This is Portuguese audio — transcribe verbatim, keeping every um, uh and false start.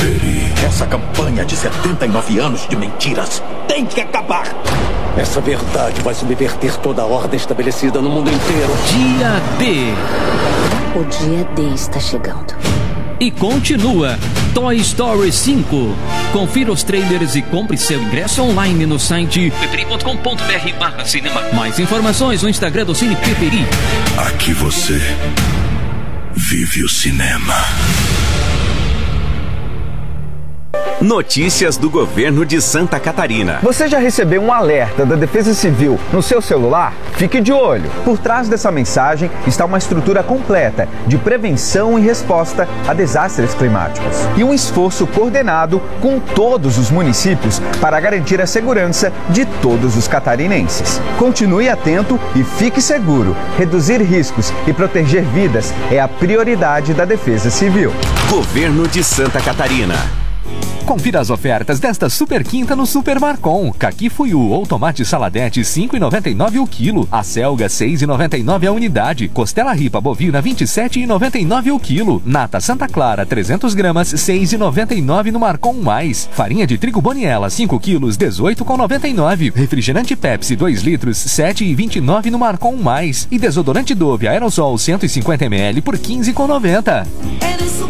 Peperi. Essa campanha de setenta e nove anos de mentiras tem que acabar. Essa verdade vai subverter toda a ordem estabelecida no mundo inteiro. Dia D. O dia D está chegando. E continua Toy Story cinco. Confira os trailers e compre seu ingresso online no site peperi ponto com ponto br barra cinema. Mais informações no Instagram do Cine Peperi. Aqui você vive o cinema. Notícias do governo de Santa Catarina. Você já recebeu um alerta da Defesa Civil no seu celular? Fique de olho. Por trás dessa mensagem está uma estrutura completa de prevenção e resposta a desastres climáticos. E um esforço coordenado com todos os municípios para garantir a segurança de todos os catarinenses. Continue atento e fique seguro. Reduzir riscos e proteger vidas é a prioridade da Defesa Civil. Governo de Santa Catarina. Confira as ofertas desta super quinta no Super Marcon. Caqui Fuyu ou tomate saladete cinco reais e noventa e nove o quilo. Acelga seis reais e noventa e nove a unidade. Costela ripa bovina vinte e sete reais e noventa e nove o quilo. Nata Santa Clara trezentas gramas seis reais e noventa e nove no Marcon Mais. Farinha de trigo Boniela cinco quilos dezoito reais e noventa e nove. Refrigerante Pepsi dois litros sete reais e vinte e nove no Marcon Mais. E desodorante Dove Aerosol cento e cinquenta mililitros por quinze reais e noventa.